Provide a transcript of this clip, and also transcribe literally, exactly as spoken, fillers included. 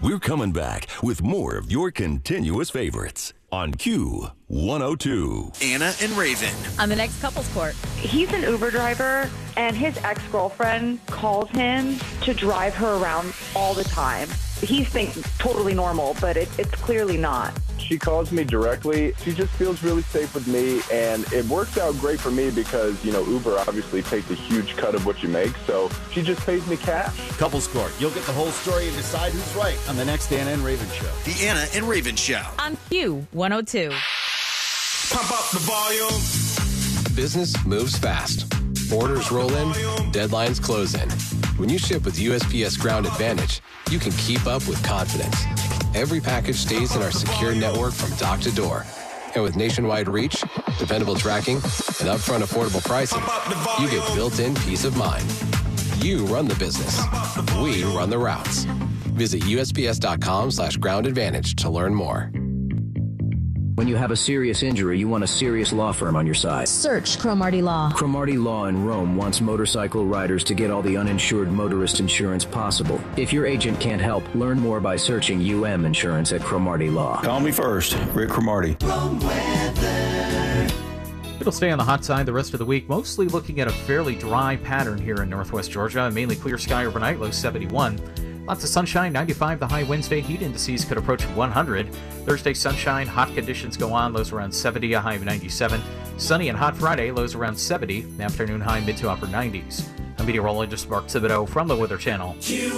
We're coming back with more of your continuous favorites on Q one oh two. Anna and Raven. On the next Couples Court. He's an Uber driver, and his ex-girlfriend calls him to drive her around all the time. He thinks totally normal, but it, it's clearly not. She calls me directly. She just feels really safe with me, and it works out great for me because, you know, Uber obviously takes a huge cut of what you make, so she just pays me cash. Couples Court. You'll get the whole story and decide who's right on the next Anna and Raven Show. The Anna and Raven Show. On Q one oh two. Pump up the volume. Business moves fast. Orders roll in, deadlines close in. When you ship with U S P S Ground Advantage, you can keep up with confidence. Every package stays in our secure network from dock to door. And with nationwide reach, dependable tracking, and upfront affordable pricing, you get built-in peace of mind. You run the business. We run the routes. Visit U S P S dot com slash ground advantage to learn more. When you have a serious injury, you want a serious law firm on your side. Search Cromartie Law. Cromartie Law in Rome wants motorcycle riders to get all the uninsured motorist insurance possible. If your agent can't help, learn more by searching U M Insurance at Cromartie Law. Call me first, Rick Cromartie. It'll stay on the hot side the rest of the week, mostly looking at a fairly dry pattern here in northwest Georgia. Mainly clear sky overnight, low seventy-one. Lots of sunshine, ninety-five the high. Wednesday, heat indices could approach one hundred. Thursday, sunshine, hot conditions go on, lows around seventy, a high of ninety-seven. Sunny and hot Friday, lows around seventy, afternoon high mid to upper nineties. I'm meteorologist Mark Thibodeau from the Weather Channel.